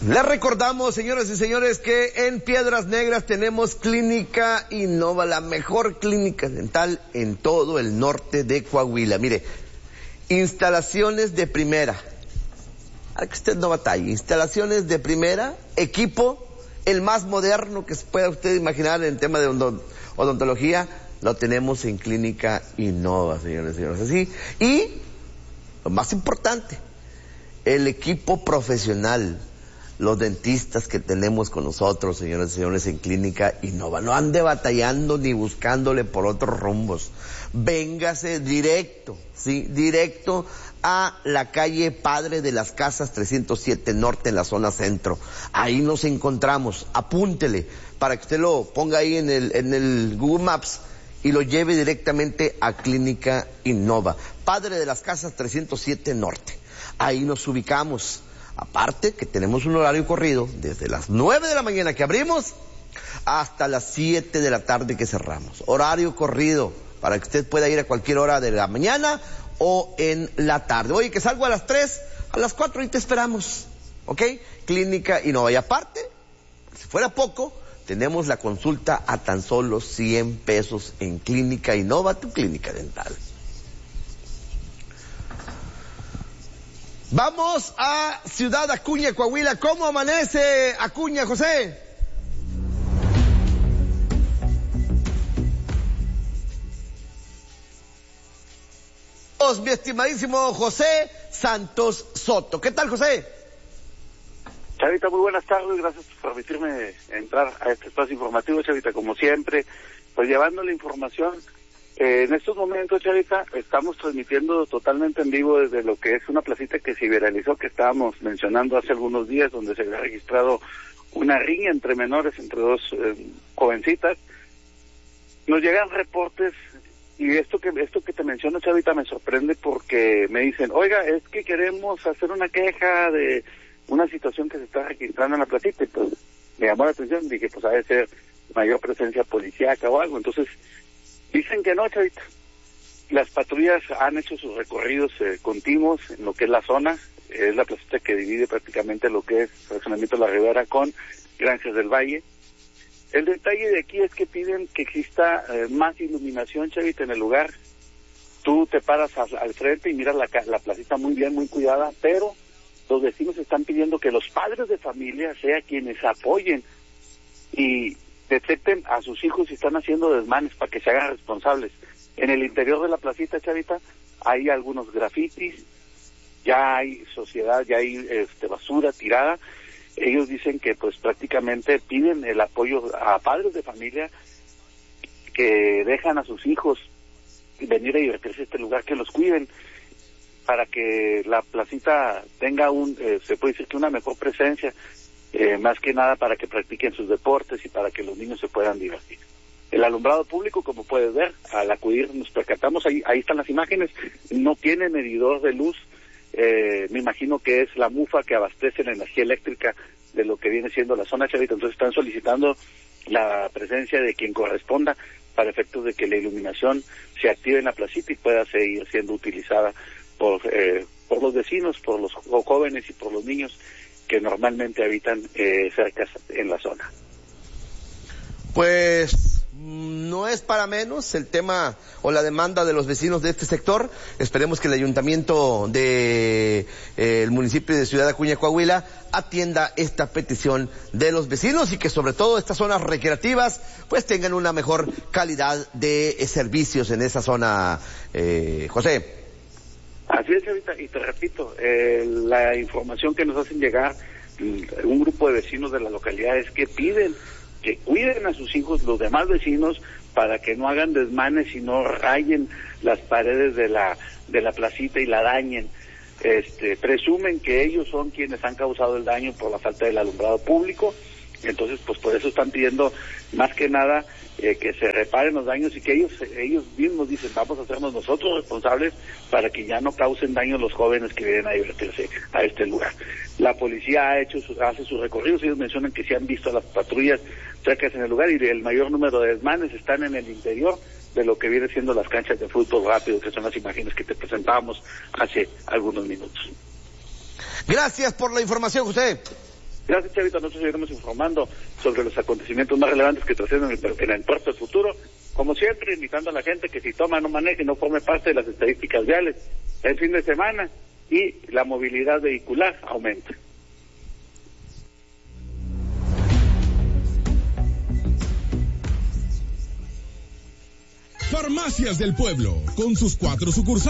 Les recordamos, señoras y señores, que en Piedras Negras tenemos Clínica Innova, la mejor clínica dental en todo el norte de Coahuila. Mire, instalaciones de primera, para que usted no batalle, instalaciones de primera, equipo, el más moderno que se pueda usted imaginar en el tema de odontología, lo tenemos en Clínica Innova, señores y señores. Así, y lo más importante, el equipo profesional, los dentistas que tenemos con nosotros, señoras y señores, en Clínica Innova. No ande batallando ni buscándole por otros rumbos. Véngase directo, ¿sí? Directo a la calle Padre de las Casas 307 Norte, en la zona centro. Ahí nos encontramos. Apúntele para que usted lo ponga ahí en el Google Maps y lo lleve directamente a Clínica Innova. Padre de las Casas 307 Norte. Ahí nos ubicamos. Aparte que tenemos un horario corrido desde las 9 de la mañana que abrimos hasta las 7 de la tarde que cerramos. Horario corrido para que usted pueda ir a cualquier hora de la mañana o en la tarde. Oye, que salgo a las 3, a las 4 y te esperamos. ¿Ok? Clínica Innova. Y aparte, si fuera poco, tenemos la consulta a tan solo 100 pesos en Clínica Innova, tu clínica dental. Vamos a Ciudad Acuña, Coahuila. ¿Cómo amanece Acuña, José? Mi estimadísimo José Santos Soto. ¿Qué tal, José? Chavita, muy buenas tardes. Gracias por permitirme entrar a este espacio informativo, Chavita, como siempre. Pues llevando la información. En estos momentos, Chavita, estamos transmitiendo totalmente en vivo desde lo que es una placita que se viralizó, que estábamos mencionando hace algunos días, donde se había registrado una riña entre menores, entre dos jovencitas. Nos llegan reportes, y esto que te menciono, Chavita, me sorprende porque me dicen, oiga, es que queremos hacer una queja de una situación que se está registrando en la placita, y pues me llamó la atención, dije, pues ha de ser mayor presencia policíaca o algo. Entonces dicen que no, Chavita. Las patrullas han hecho sus recorridos continuos en lo que es la zona. Es la placita que divide prácticamente lo que es Fraccionamiento de la Ribera con Granjas del Valle. El detalle de aquí es que piden que exista más iluminación, Chavita, en el lugar. Tú te paras al frente y miras la placita muy bien, muy cuidada, pero los vecinos están pidiendo que los padres de familia sean quienes apoyen y detecten a sus hijos si están haciendo desmanes para que se hagan responsables. En el interior de la placita, Chavita, hay algunos grafitis, ya hay sociedad, ya hay basura tirada. Ellos dicen que pues prácticamente piden el apoyo a padres de familia que dejan a sus hijos venir a divertirse a este lugar, que los cuiden para que la placita tenga se puede decir que una mejor presencia. Más que nada para que practiquen sus deportes y para que los niños se puedan divertir. El alumbrado público, como puedes ver, al acudir nos percatamos, ahí están las imágenes, no tiene medidor de luz, me imagino que es la mufa que abastece la energía eléctrica de lo que viene siendo la zona, Chavita. Entonces están solicitando la presencia de quien corresponda para efectos de que la iluminación se active en la placita y pueda seguir siendo utilizada por los vecinos, por los jóvenes y por los niños que normalmente habitan cerca en la zona. Pues no es para menos el tema o la demanda de los vecinos de este sector. Esperemos que el ayuntamiento de el municipio de Ciudad Acuña, Coahuila, atienda esta petición de los vecinos y que sobre todo estas zonas recreativas pues tengan una mejor calidad de servicios en esa zona, José. Así es, Chavita, y te repito, la información que nos hacen llegar un grupo de vecinos de la localidad es que piden que cuiden a sus hijos, los demás vecinos, para que no hagan desmanes y no rayen las paredes de la placita y la dañen. Presumen que ellos son quienes han causado el daño por la falta del alumbrado público. Entonces, pues por eso están pidiendo más que nada que se reparen los daños y que ellos mismos dicen, vamos a hacernos nosotros responsables para que ya no causen daño los jóvenes que vienen a divertirse a este lugar. La policía hace sus recorridos, ellos mencionan que se han visto a las patrullas cerca en el lugar y el mayor número de desmanes están en el interior de lo que viene siendo las canchas de fútbol rápido, que son las imágenes que te presentábamos hace algunos minutos. Gracias por la información, José. Gracias, Chavita. Nosotros seguiremos informando sobre los acontecimientos más relevantes que trascienden en el puerto del futuro. Como siempre, invitando a la gente que si toma, no maneje, no forme parte de las estadísticas viales el fin de semana y la movilidad vehicular aumenta. Farmacias del Pueblo, con sus 4 sucursales.